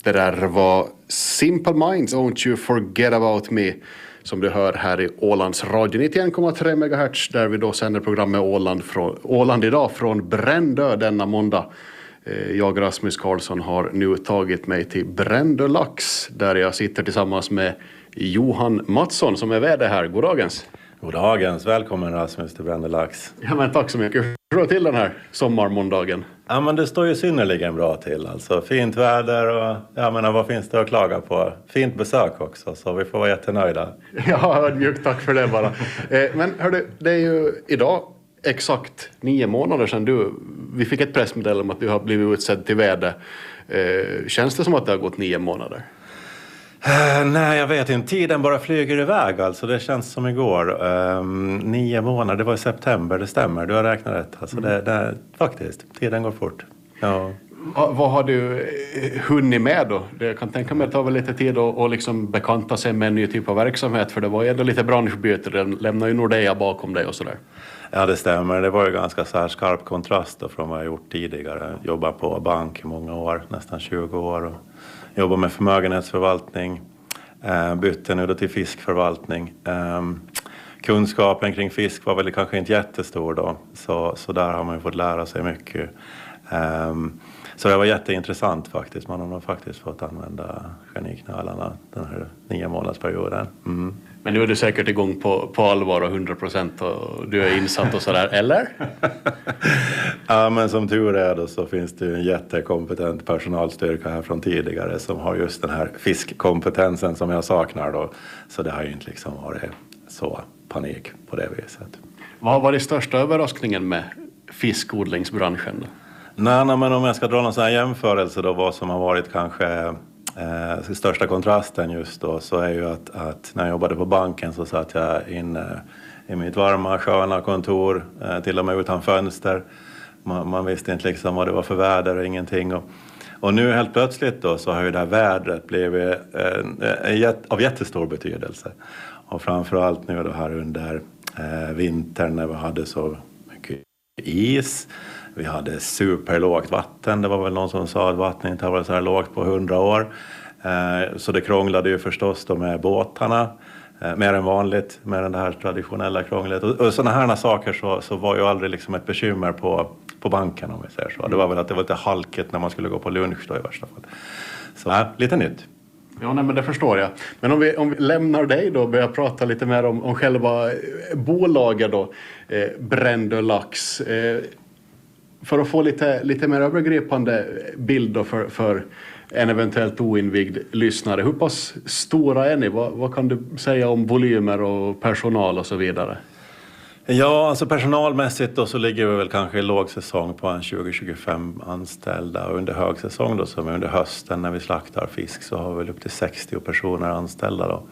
Det där var Simple Minds, Don't You Forget About Me, som du hör här i Ålands radio 91,3 MHz, där vi då sänder programmet Åland idag från Brändö denna måndag. Jag, Rasmus Karlsson, har nu tagit mig till Brändö Lax, där jag sitter tillsammans med Johan Mattsson som är vd här. God dagens. God dagens, välkommen Rasmus till Brändö Lax. Ja, men tack så mycket. Hur går till den här sommarmåndagen? Ja, men det står ju synnerligen bra till. Alltså fint väder och jag menar, vad finns det att klaga på? Fint besök också, så vi får vara jättenöjda. Ja, ödmjukt tack för det bara. Men hördu, det är ju idag exakt 9 månader sedan vi fick ett pressmeddelande om att du har blivit utsedd till vd. Känns det som att det har gått 9 månader? Nej, jag vet inte. Tiden bara flyger iväg. Alltså, det känns som igår. 9 månader, det var i september, det stämmer. Du har räknat rätt. Alltså, faktiskt, tiden går fort. Ja. Vad har du hunnit med då? Det kan tänka mig att det tar väl lite tid att liksom bekanta sig med en ny typ av verksamhet. För det var ju ändå lite branschbyte. Den lämnar ju Nordea bakom dig och sådär. Ja, det stämmer. Det var ju ganska så här skarp kontrast då från vad jag gjort tidigare. Jobbat på bank i många år, nästan 20 år. Och jobbar med förmögenhetsförvaltning. Bytte nu då till fiskförvaltning. Kunskapen kring fisk var väl kanske inte jättestor då. Så där har man ju fått lära sig mycket. Så det var jätteintressant faktiskt. Man har nog faktiskt fått använda geniknölarna den här 9 månadsperioden. Mm. Men nu är du säkert igång på allvar och 100% och du är insatt och sådär, eller? Ja, men som tur är då så finns det en jättekompetent personalstyrka här från tidigare som har just den här fiskkompetensen som jag saknar då. Så det har ju inte liksom varit så panik på det viset. Vad har varit största överraskningen med fiskodlingsbranschen då? Nej, men om jag ska dra någon sån här jämförelse då, vad som har varit kanske största kontrasten just då, så är ju att när jag jobbade på banken så satt jag inne i mitt varma sköna kontor, till och med utan fönster. Man visste inte liksom vad det var för väder och ingenting. Och nu helt plötsligt då så har ju det här vädret blivit av jättestor betydelse. Och framförallt nu då här under vintern när vi hade så mycket is. Vi hade superlågt vatten. Det var väl någon som sa att vattnet inte har varit så här lågt på 100 år. Så det krånglade ju förstås då med båtarna. Mer än vanligt med det här traditionella krånglet. Och sådana här saker så var ju aldrig liksom ett bekymmer på banken om vi säger så. Det var väl att det var lite halket när man skulle gå på lunch då i värsta fall. Så lite nytt. Ja, nej, men det förstår jag. Men om vi lämnar dig då och börjar prata lite mer om själva bolaget då. Brändö Lax. För att få lite mer övergripande bild då för en eventuellt oinvigd lyssnare. Hur pass stora är ni? Vad kan du säga om volymer och personal och så vidare? Ja, alltså personalmässigt då så ligger vi väl kanske i lågsäsong på en 20-25 anställda. Och under högsäsong då, som är under hösten när vi slaktar fisk, så har vi väl upp till 60 personer anställda då.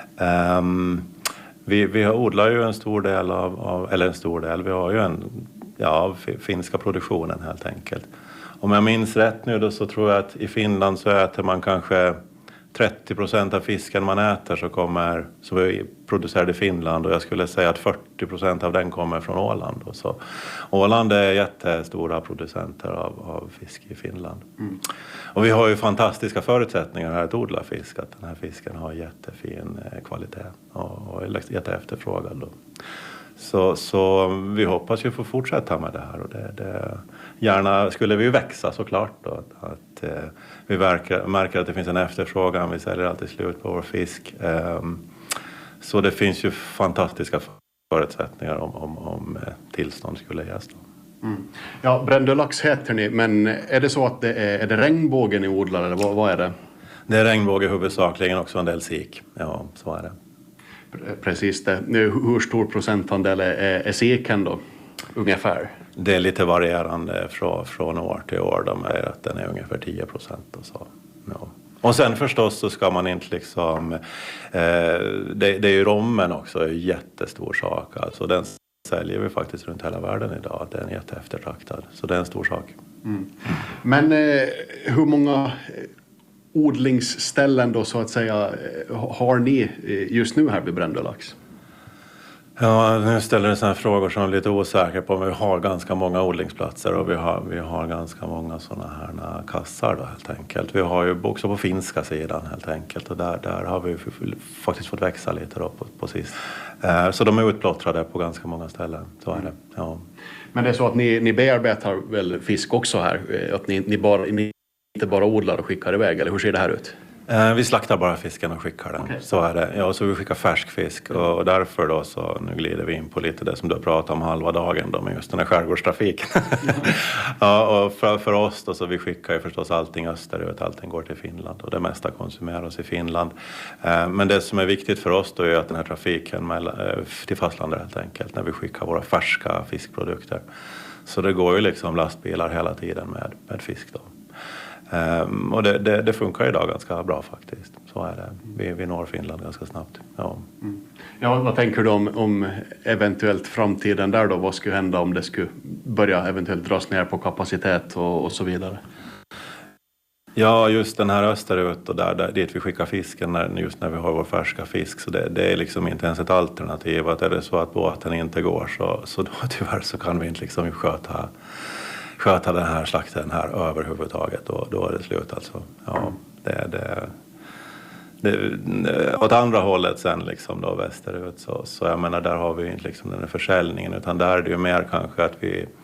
Vi odlar ju en stor del, vi har ju finska produktionen helt enkelt. Om jag minns rätt nu då så tror jag att i Finland så äter man kanske 30% av fisken man äter så vi producerar i Finland, och jag skulle säga att 40% av den kommer från Åland. Så Åland är jättestora producenter av fisk i Finland. Mm. Och vi har ju fantastiska förutsättningar här att odla fisk, att den här fisken har jättefin kvalitet och är jätteefterfrågad då. Så vi hoppas ju få fortsätta med det här, och det gärna skulle vi ju växa såklart då, att vi märker att det finns en efterfrågan, vi säljer alltid slut på vår fisk. Så det finns ju fantastiska förutsättningar om tillstånd skulle ges då. Mm. Ja, Brändö Lax heter ni, men är det så att är det regnbågen ni odlar eller vad är det? Det är regnbåge huvudsakligen, också en del sik. Ja, så är det. Precis det. Hur stor procentandel är siken då, ungefär? Det är lite varierande från år till år. De är att den är ungefär 10% och så. Ja. Och sen förstås så ska man inte liksom... det är ju rommen också, en jättestor sak. Alltså den säljer vi faktiskt runt hela världen idag. Den är jätteeftertraktad. Så det är en stor sak. Mm. Men hur många odlingsställen då så att säga har ni just nu här vid Brändö Lax? Ja, nu ställer du sådana frågor som jag är lite osäker på. Men vi har ganska många odlingsplatser och vi har ganska många sådana här kassar då, helt enkelt. Vi har ju också på finska sidan helt enkelt och där har vi faktiskt fått växa lite då på sist. Så de är utplottrade på ganska många ställen, så är det. Ja. Men det är så att ni bearbetar väl fisk också här? Att ni inte bara odlar och skickar iväg, eller hur ser det här ut? Vi slaktar bara fisken och skickar den. Okay. Så är det. Ja, så vi skickar färsk fisk och därför då så nu glider vi in på lite det som du har pratat om halva dagen då med just den här skärgårdstrafiken. Ja, och för oss då så vi skickar ju förstås allting österut, allting går till Finland och det mesta konsumeras i Finland. Men det som är viktigt för oss då är att den här trafiken till fastlandet helt enkelt när vi skickar våra färska fiskprodukter. Så det går ju liksom lastbilar hela tiden med fisk då. Och det funkar idag ganska bra faktiskt. Så är det. Vi når Finland ganska snabbt. Ja. Mm. Ja, vad tänker du om eventuellt framtiden där då? Vad skulle hända om det skulle börja eventuellt dras ner på kapacitet och så vidare? Ja, just den här österut och dit vi skickar fisken just när vi har vår färska fisk. Så det är liksom inte ens ett alternativ. Att är det så att båten inte går så då tyvärr så kan vi inte liksom sköta den här slakten här överhuvudtaget. Då är det slut alltså. Ja, det åt andra hållet sen liksom då västerut så jag menar där har vi inte liksom den här försäljningen utan där är det ju mer kanske att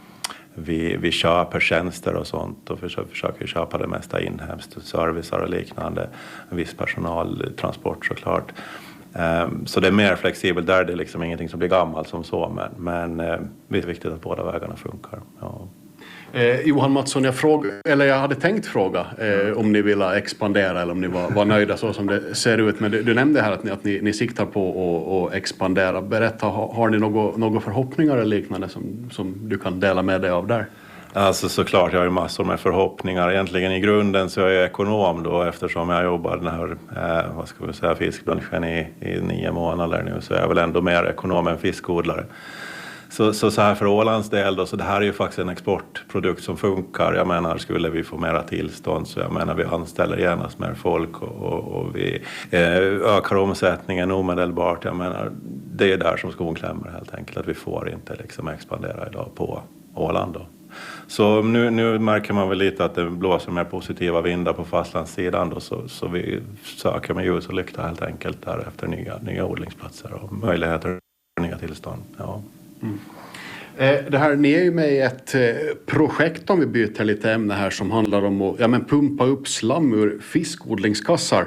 vi köper tjänster och sånt och försöker köpa det mesta inhemskt, servicer och liknande, en viss personaltransport såklart. Så det är mer flexibelt där, det är liksom ingenting som blir gammalt som så men det är viktigt att båda vägarna funkar. Ja. Johan Mattsson, jag hade tänkt fråga om ni vill expandera eller om ni var nöjda så som det ser ut. Men du nämnde här att ni siktar på att expandera. Berätta, har ni några förhoppningar eller liknande som du kan dela med dig av där? Alltså såklart, jag har ju massor med förhoppningar. Egentligen i grunden så är jag ekonom då eftersom jag jobbar den här fiskbranschen i 9 månader nu så är jag väl ändå mer ekonom än fiskodlare. Så här för Ålands del då, så det här är ju faktiskt en exportprodukt som funkar. Jag menar, skulle vi få mera tillstånd så jag menar vi anställer genast mer folk och vi ökar omsättningen omedelbart. Jag menar, det är där som skon klämmer helt enkelt, att vi får inte liksom expandera idag på Åland då. Så nu märker man väl lite att det blåser mer positiva vindar på fastlandssidan då, så vi söker med ljus och lykta helt enkelt där efter nya odlingsplatser och möjligheter och nya tillstånd. Ja. Mm. Det här, ni är ju med i ett projekt om vi byter lite ämne här som handlar om att pumpa upp slam ur fiskodlingskassar.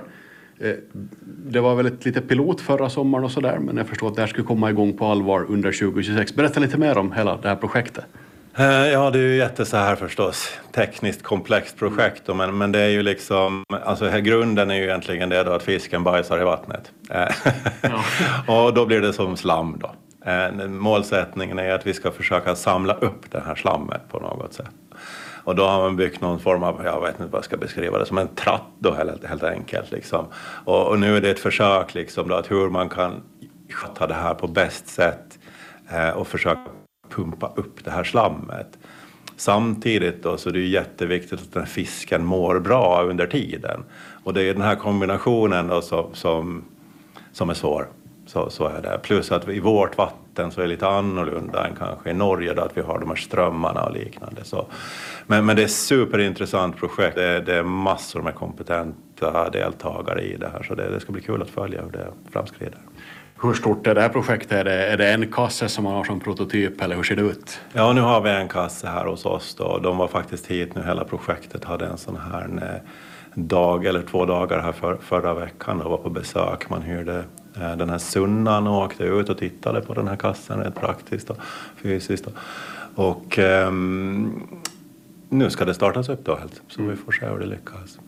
Det var väl ett litet pilot förra sommaren och sådär men jag förstår att det här skulle komma igång på allvar under 2026. Berätta lite mer om hela det här projektet. Ja, det är ju så här förstås tekniskt komplext projekt då, men det är ju liksom, alltså här grunden är ju egentligen det då att fisken bajsar i vattnet. Ja. Och då blir det som slam då. Målsättningen är att vi ska försöka samla upp det här slammet på något sätt. Och då har man byggt någon form av, jag vet inte vad jag ska beskriva det, som en tratt då helt enkelt liksom. Och nu är det ett försök liksom då att hur man kan sköta det här på bäst sätt och försöka pumpa upp det här slammet. Samtidigt då så är det ju jätteviktigt att den här fisken mår bra under tiden. Och det är den här kombinationen då som är svår. Så är det. Plus att i vårt vatten så är det lite annorlunda än kanske i Norge då att vi har de här strömmarna och liknande. Så. Men det är ett superintressant projekt. Det är massor med kompetenta deltagare i det här så det ska bli kul att följa hur det framskrider. Hur stort är det här projektet? Är det en kasse som man har som prototyp eller hur ser det ut? Ja, nu har vi en kasse här hos oss då. De var faktiskt hit nu, hela projektet hade en sån här dag eller 2 dagar här förra veckan och var på besök. Man hyrde den här sunnan och åkte ut och tittade på den här kassen rätt praktiskt och fysiskt. Då. Och nu ska det startas upp då helt, så vi får se hur det lyckas.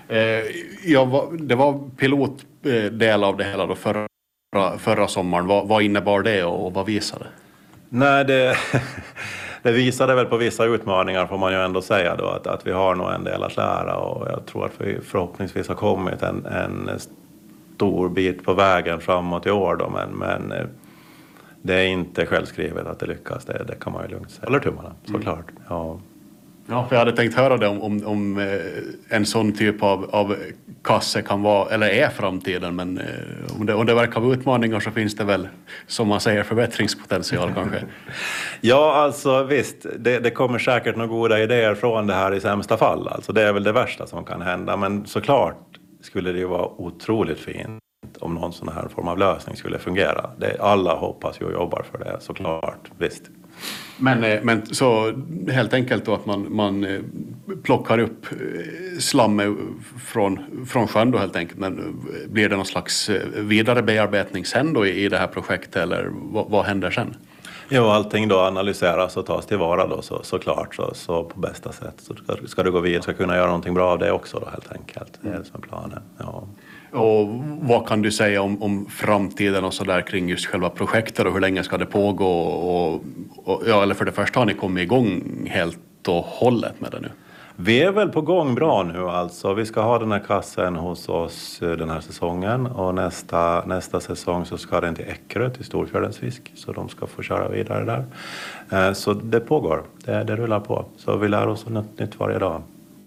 Det var pilotdel av det hela då förra sommaren. Vad innebar det och vad visade det? Nej, det visade väl på vissa utmaningar får man ju ändå säga då att vi har nog en del att lära och jag tror att vi förhoppningsvis har kommit en stor bit på vägen framåt i år då, men det är inte självskrivet att det lyckas, det kan man ju lugnt säga. Eller tummarna, såklart. Ja. Ja, för jag hade tänkt höra det om en sån typ av kasse kan vara, eller är framtiden, men om det verkar vara utmaningar så finns det väl, som man säger, förbättringspotential kanske. Ja, alltså visst, det kommer säkert några goda idéer från det här i sämsta fall. Alltså det är väl det värsta som kan hända, men såklart skulle det ju vara otroligt fint om någon sån här form av lösning skulle fungera. Alla hoppas ju och jobbar för det, såklart, visst. Men så helt enkelt då att man plockar upp slam från sjön då helt enkelt, men blir det någon slags vidare bearbetning sen då i det här projektet, eller vad händer sen? Jo, allting då analyseras och tas tillvara då såklart så på bästa sätt. Så ska du gå vidare, ska kunna göra någonting bra av det också då helt enkelt. Det är det som är planen, ja. Och vad kan du säga om framtiden och så där kring just själva projektet och hur länge ska det pågå? Ja, eller för det första, har ni kommit igång helt och hållet med det nu? Vi är väl på gång bra nu alltså. Vi ska ha den här kassen hos oss den här säsongen. Och nästa säsong så ska den till Eckerö, till Storfjordens fisk. Så de ska få köra vidare där. Så det pågår. Det rullar på. Så vi lär oss något nytt varje dag.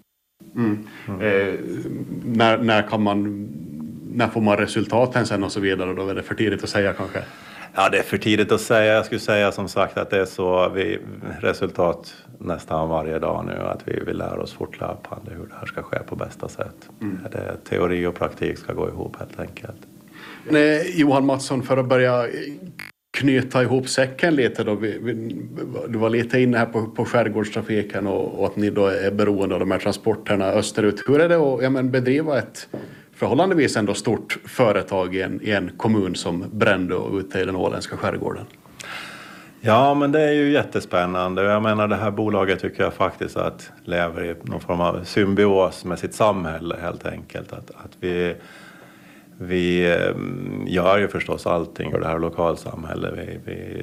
När får man resultaten sen och så vidare? Då är det för tidigt att säga kanske? Ja, det är för tidigt att säga. Jag skulle säga som sagt att det är så resultat nästan varje dag nu. Att vi lär oss fortlöpande hur det här ska ske på bästa sätt. Teori och praktik ska gå ihop helt enkelt. Johan Mattsson, för att börja knyta ihop säcken lite då. Du var lite inne här på skärgårdstrafiken och att ni då är beroende av de här transporterna österut. Hur är det att bedriva ett förhållandevis ändå stort företag i en kommun som Brändö ute i den åländska skärgården? Ja, men det är ju jättespännande. Jag menar, det här bolaget tycker jag faktiskt att lever i någon form av symbios med sitt samhälle helt enkelt. Att vi gör ju förstås allting för det här lokalsamhället. Vi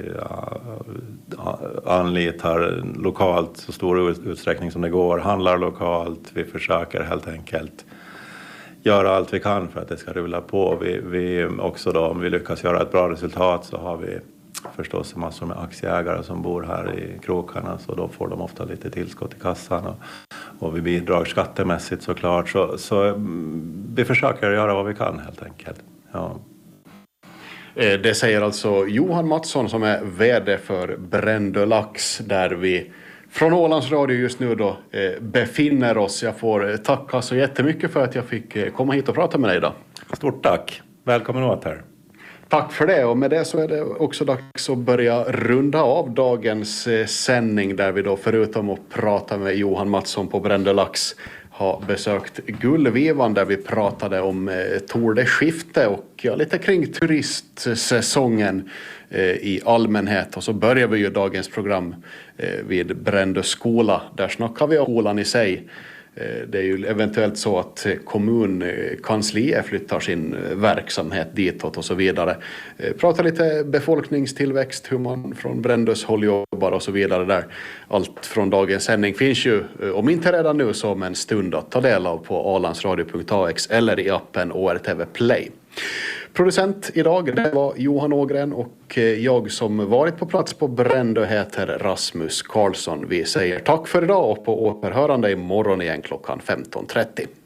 anlitar lokalt så stor utsträckning som det går, handlar lokalt. Vi försöker helt enkelt göra allt vi kan för att det ska rulla på. Vi också då, om vi lyckas göra ett bra resultat så har vi förstås massor med aktieägare som bor här i krokarna, så då får de ofta lite tillskott i kassan och vi bidrar skattemässigt såklart. Så vi försöker göra vad vi kan helt enkelt. Ja. Det säger alltså Johan Mattsson som är vd för Brändö Lax, där vi från Ålands Radio just nu då befinner oss. Jag får tacka så jättemycket för att jag fick komma hit och prata med dig idag. Stort tack. Välkommen åt här. Tack för det, och med det så är det också dags att börja runda av dagens sändning, där vi då förutom att prata med Johan Mattsson på Brändö Lax har besökt Gullvivan, där vi pratade om Tour de Skifte och lite kring turistsäsongen i allmänhet. Och så börjar vi ju dagens program vid Brändö skola. Där snackar vi om skolan i sig. Det är ju eventuellt så att kommunkansliet flyttar sin verksamhet ditåt och så vidare. Prata lite befolkningstillväxt, hur man från Brändös håll jobbar och så vidare där. Allt från dagens sändning finns ju, om inte redan nu, som en stund att ta del av på ålandsradio.ax eller i appen ORTV Play. Producent idag, det var Johan Ågren, och jag som varit på plats på Brändö heter Rasmus Karlsson. Vi säger tack för idag och på återhörande imorgon igen klockan 15.30.